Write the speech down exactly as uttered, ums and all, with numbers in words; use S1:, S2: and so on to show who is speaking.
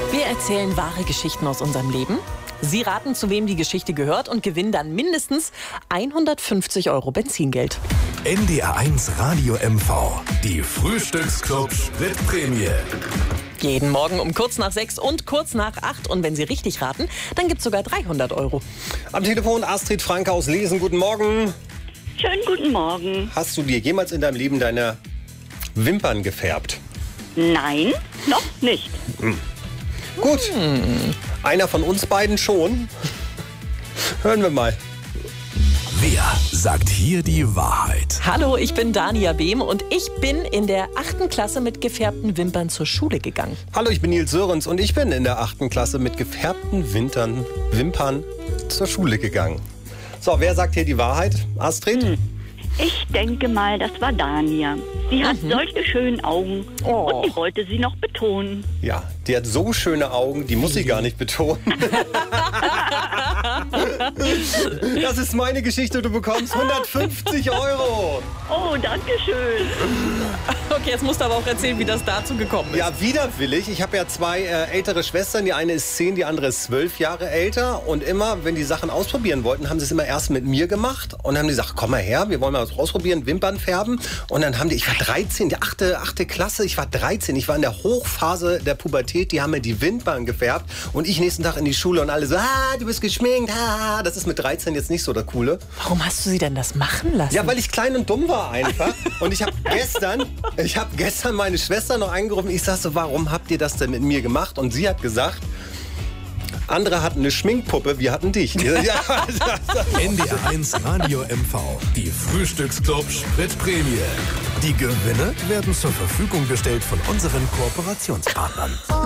S1: Wir erzählen wahre Geschichten aus unserem Leben. Sie raten, zu wem die Geschichte gehört und gewinnen dann mindestens hundertfünfzig Euro Benzingeld.
S2: N D R eins Radio M V. Die Frühstücksclub Spritprämie.
S1: Jeden Morgen um kurz nach sechs und kurz nach acht. Und wenn Sie richtig raten, dann gibt es sogar dreihundert Euro.
S3: Am Telefon Astrid Franke aus Lesen. Guten Morgen.
S4: Schönen guten Morgen.
S3: Hast du dir jemals in deinem Leben deine Wimpern gefärbt?
S4: Nein, noch nicht.
S3: Hm. Gut. Hm. Einer von uns beiden schon. Hören wir mal.
S2: Wer sagt hier die Wahrheit?
S1: Hallo, ich bin Dania Behm und ich bin in der achten Klasse mit gefärbten Wimpern zur Schule gegangen.
S3: Hallo, ich bin Nils Sörens und ich bin in der achten Klasse mit gefärbten Wintern, Wimpern zur Schule gegangen. So, wer sagt hier die Wahrheit? Astrid?
S4: Hm. Ich denke mal, das war Dania. Sie hat mhm. solche schönen Augen
S1: oh.
S4: und die wollte sie noch betonen.
S3: Ja, die hat so schöne Augen, die muss sie gar nicht betonen. Das ist meine Geschichte, du bekommst hundertfünfzig Euro.
S4: Oh, danke schön.
S1: Okay, jetzt musst du aber auch erzählen, wie das dazu gekommen ist.
S3: Ja, widerwillig. Ich habe ja zwei äh, ältere Schwestern. Die eine ist zehn, die andere ist zwölf Jahre älter. Und immer, wenn die Sachen ausprobieren wollten, haben sie es immer erst mit mir gemacht. Und dann haben die gesagt, komm mal her, wir wollen mal was ausprobieren, Wimpern färben. Und dann haben die, ich war dreizehn, die achte, achte Klasse, ich war dreizehn. Ich war in der Hochphase der Pubertät. Die haben mir die Wimpern gefärbt. Und ich nächsten Tag in die Schule und alle so, ah, du bist geschminkt. Ah. Das ist mit dreizehn jetzt nicht so der Coole.
S1: Warum hast du sie denn das machen lassen?
S3: Ja, weil ich klein und dumm war einfach. Und ich habe gestern, ich habe gestern meine Schwester noch angerufen. Ich sag so, warum habt ihr das denn mit mir gemacht? Und sie hat gesagt, andere hatten eine Schminkpuppe, wir hatten dich. Ja,
S2: N D R eins Radio M V. Die Frühstücksclub Spritprämie. Die Gewinne werden zur Verfügung gestellt von unseren Kooperationspartnern.